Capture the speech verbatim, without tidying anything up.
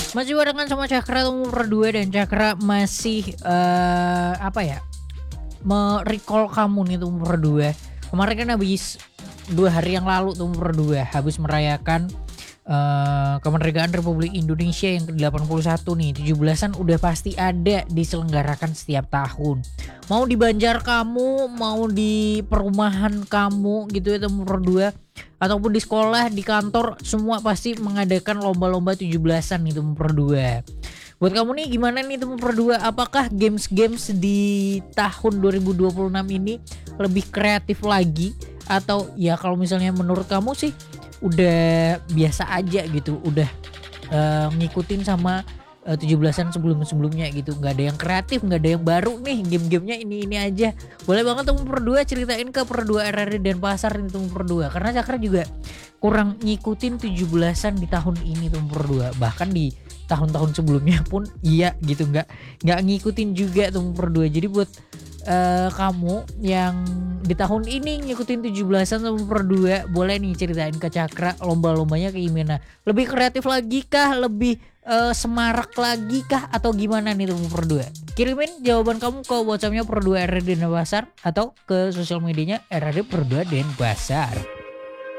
Masih barengan sama Cakra nomor dua dan Cakra masih eh apa ya? Me-recall kamu nih tuh nomor dua. Kemarin kan habis dua hari yang lalu tuh nomor dua habis merayakan uh, kemerdekaan Republik Indonesia yang ke delapan puluh satu nih. tujuh belasan udah pasti ada diselenggarakan setiap tahun. Mau di Banjar kamu, mau di perumahan kamu gitu ya nomor dua, ataupun di sekolah, di kantor, semua pasti mengadakan lomba-lomba tujuh belasan itu nomor dua. Buat kamu nih gimana nih teman berdua, apakah games-games di tahun dua ribu dua puluh enam ini lebih kreatif lagi, atau ya kalau misalnya menurut kamu sih udah biasa aja gitu, udah uh, ngikutin sama uh, tujuh belasan sebelum-sebelumnya gitu, nggak ada yang kreatif, nggak ada yang baru nih, game-gamenya ini-ini aja. Boleh banget teman berdua ceritain ke Perdua R R D dan Pasar nih teman berdua, karena Cakra juga kurang ngikutin tujuh belasan di tahun ini teman berdua, bahkan di tahun-tahun sebelumnya pun iya gitu, nggak nggak ngikutin juga tuh berdua. Jadi buat uh, kamu yang di tahun ini ngikutin tujuh belasan tuh berdua, boleh nih ceritain ke Cakra lomba-lombanya kayak gimana, lebih kreatif lagi kah, lebih uh, semarak lagi kah, atau gimana nih tuh berdua. Kirimin jawaban kamu ke WhatsAppnya Perdua R R D dan Pasar atau ke sosial medianya R R D Perdua dan Pasar.